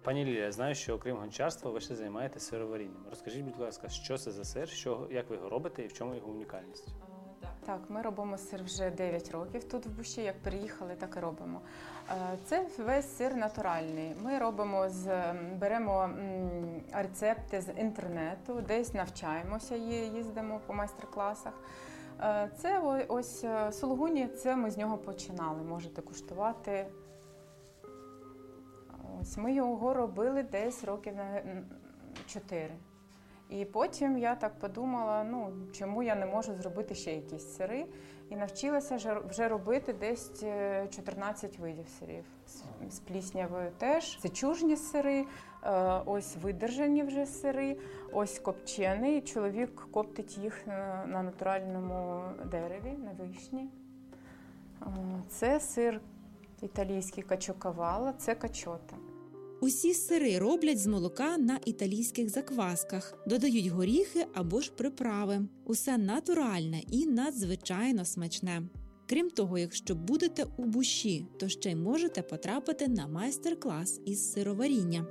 Пані Лілія, я знаю, що окрім гончарства ви ще займаєтеся сироварінням. Розкажіть, будь ласка, що це за сир, як ви його робите і в чому його унікальність? Так, ми робимо сир вже 9 років тут в Бущі, як приїхали, так і робимо. Це весь сир натуральний. Ми беремо рецепти з інтернету, десь навчаємося, їздимо по майстер-класах. Це ось сулугуні, це ми з нього починали, можете куштувати. Ось ми його робили десь років на 4. І потім я так подумала, чому я не можу зробити ще якісь сири. І навчилася вже робити десь 14 видів сирів. З пліснявою теж. Це чужні сири, ось видержані вже сири, ось копчений. Чоловік коптить їх на натуральному дереві, на вишні. Це сир італійський качокавала, це качота. Усі сири роблять з молока на італійських заквасках, додають горіхи або ж приправи. Усе натуральне і надзвичайно смачне. Крім того, якщо будете у Бущі, то ще й можете потрапити на майстер-клас із сироваріння.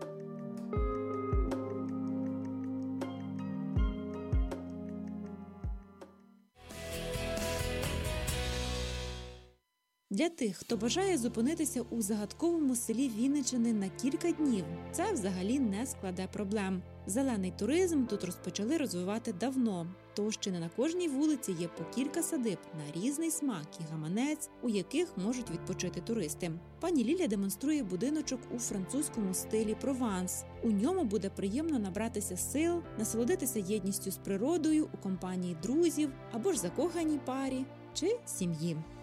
Для тих, хто бажає зупинитися у загадковому селі Вінниччини на кілька днів, це взагалі не складе проблем. Зелений туризм тут розпочали розвивати давно, тож чи не на кожній вулиці є по кілька садиб на різний смак і гаманець, у яких можуть відпочити туристи. Пані Лілія демонструє будиночок у французькому стилі Прованс. У ньому буде приємно набратися сил, насолодитися єдністю з природою у компанії друзів або ж закоханій парі чи сім'ї.